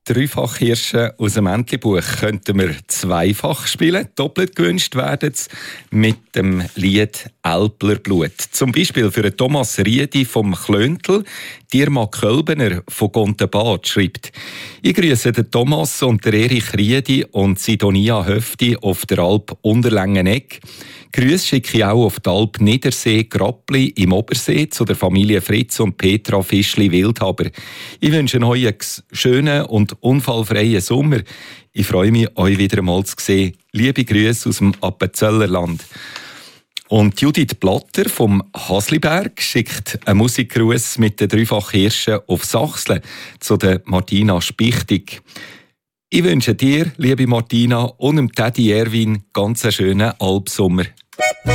Dreifachhirsche aus dem Entlebuch könnten wir zweifach spielen. Doppelt gewünscht werden sie mit dem Lied «Älpler Blut». Zum Beispiel für Thomas Riedi vom Klöntel, Dirma Kölbener von Gontenbad schreibt: «Ich grüße den Thomas und den Erich Riedi und Sidonia Höfti auf der Alp Unterlängeneck. Grüße schicke ich auch auf die Alp Niedersee Grappli im Obersee zu der Familie Fritz und Petra Fischli-Wildhaber. Ich wünsche euch einen schönen und unfallfreien Sommer. Ich freue mich, euch wieder einmal zu sehen. Liebe Grüße aus dem Appenzellerland.» Und Judith Blatter vom Hasliberg schickt einen Musikgruß mit den Dreifachhirschen auf Sachsen zu der Martina Spichtig. Ich wünsche dir, liebe Martina, und dem Teddy Erwin ganz einen schönen Alpsommer.